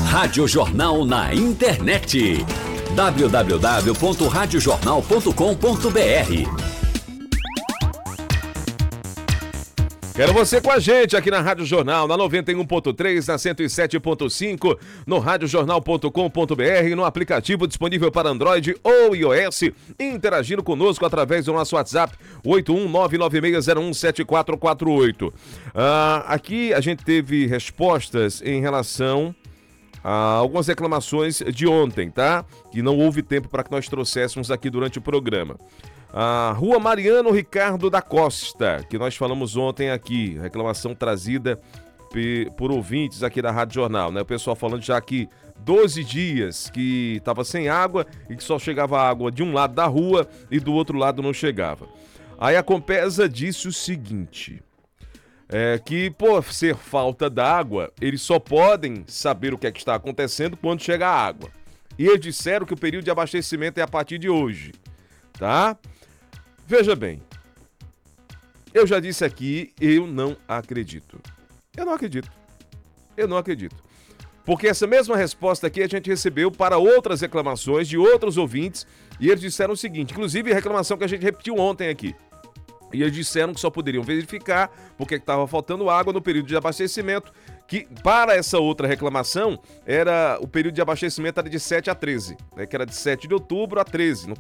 Rádio Jornal na internet. www.radiojornal.com.br. Quero você com a gente aqui na Rádio Jornal, na 91.3, na 107.5, no radiojornal.com.br, no aplicativo disponível para Android ou iOS, interagindo conosco através do nosso WhatsApp, 81996017448. Aqui a gente teve respostas em relação a algumas reclamações de ontem, tá? Que não houve tempo para que nós trouxéssemos aqui durante o programa. A Rua Mariano Ricardo da Costa, que nós falamos ontem aqui, reclamação trazida por ouvintes aqui da Rádio Jornal, né? O pessoal falando já que 12 dias que estava sem água e que só chegava água de um lado da rua e do outro lado não chegava. Aí a Compesa disse o seguinte, que por ser falta d'água, eles só podem saber o que é que está acontecendo quando chega a água. E eles disseram que o período de abastecimento é a partir de hoje, tá? Veja bem, eu já disse aqui, eu não acredito. Eu não acredito. Porque essa mesma resposta aqui a gente recebeu para outras reclamações de outros ouvintes e eles disseram o seguinte, inclusive reclamação que a gente repetiu ontem aqui. E eles disseram que só poderiam verificar porque estava faltando água no período de abastecimento, que para essa outra reclamação, o período de abastecimento era de 7 a 13, né, que era de 7 de outubro a 13, no